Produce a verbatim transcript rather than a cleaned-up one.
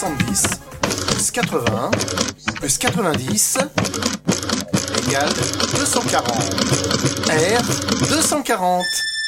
soixante-dix plus quatre-vingts plus quatre-vingt-dix égale deux cent quarante. R deux cent quarante.